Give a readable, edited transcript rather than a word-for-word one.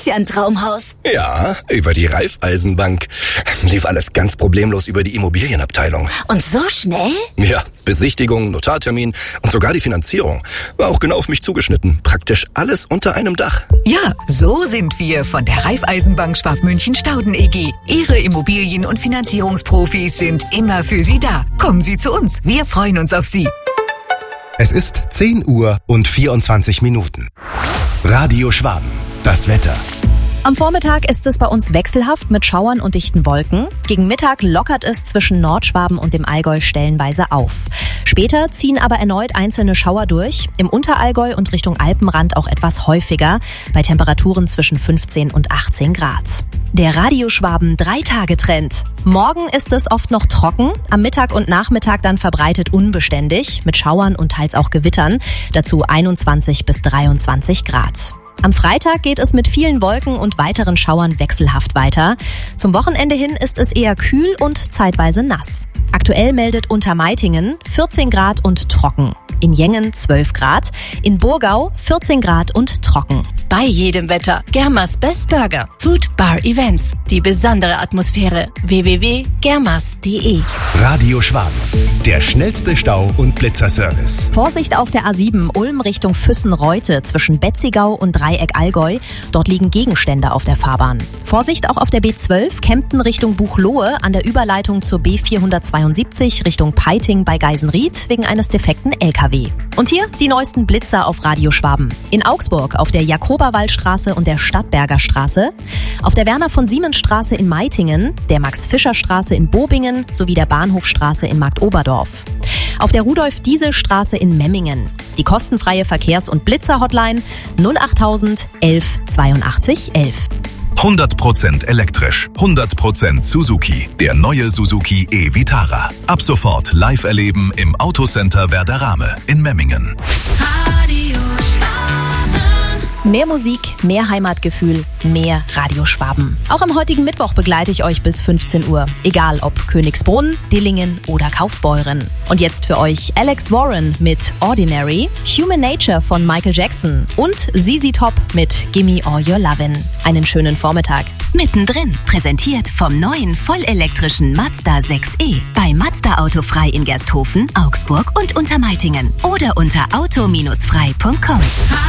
ja ein Traumhaus. Ja, über die Raiffeisenbank. Lief alles ganz problemlos über die Immobilienabteilung. Und so schnell? Ja, Besichtigung, Notartermin und sogar die Finanzierung. War auch genau auf mich zugeschnitten. Praktisch alles unter einem Dach. Ja, so sind wir von der Raiffeisenbank Schwabmünchen-Stauden EG. Ihre Immobilien- und Finanzierungsprofis sind immer für Sie da. Kommen Sie zu uns. Wir freuen uns auf Sie. Es ist 10 Uhr und 24 Minuten. Radio Schwaben. Das Wetter. Am Vormittag ist es bei uns wechselhaft mit Schauern und dichten Wolken. Gegen Mittag lockert es zwischen Nordschwaben und dem Allgäu stellenweise auf. Später ziehen aber erneut einzelne Schauer durch. Im Unterallgäu und Richtung Alpenrand auch etwas häufiger, bei Temperaturen zwischen 15 und 18 Grad. Der Radio Schwaben 3-Tage-Trend. Morgen ist es oft noch trocken, am Mittag und Nachmittag dann verbreitet unbeständig, mit Schauern und teils auch Gewittern, dazu 21 bis 23 Grad. Am Freitag geht es mit vielen Wolken und weiteren Schauern wechselhaft weiter. Zum Wochenende hin ist es eher kühl und zeitweise nass. Aktuell meldet Untermeitingen 14 Grad und trocken. In Jengen 12 Grad, in Burgau 14 Grad und trocken. Bei jedem Wetter. Germas Best Burger. Food Bar Events. Die besondere Atmosphäre. www.germas.de. Radio Schwaben. Der schnellste Stau- und Blitzerservice. Vorsicht auf der A7 Ulm Richtung Füssen-Reute zwischen Betzigau und Dreieck Allgäu. Dort liegen Gegenstände auf der Fahrbahn. Vorsicht auch auf der B12 Kempten Richtung Buchloe an der Überleitung zur B472 Richtung Peiting bei Geisenried wegen eines defekten LKW. Und hier die neuesten Blitzer auf Radio Schwaben. In Augsburg auf der Jakoberwaldstraße und der Stadtberger Straße, auf der Werner-von-Siemens-Straße in Meitingen, der Max-Fischer-Straße in Bobingen sowie der Bahnhofstraße in Marktoberdorf. Auf der Rudolf-Diesel-Straße in Memmingen. Die kostenfreie Verkehrs- und Blitzer-Hotline 08000 11 82 11. 100% elektrisch, 100% Suzuki. Der neue Suzuki e-Vitara. Ab sofort live erleben im Autocenter Werderame in Memmingen. Mehr Musik, mehr Heimatgefühl, mehr Radio Schwaben. Auch am heutigen Mittwoch begleite ich euch bis 15 Uhr. Egal ob Königsbrunn, Dillingen oder Kaufbeuren. Und jetzt für euch Alex Warren mit Ordinary, Human Nature von Michael Jackson und ZZ Top mit Gimme All Your Lovin'. Einen schönen Vormittag. Mittendrin, präsentiert vom neuen vollelektrischen Mazda 6e. Bei Mazda Autofrei in Gersthofen, Augsburg und Untermeitingen. Oder unter auto-frei.com.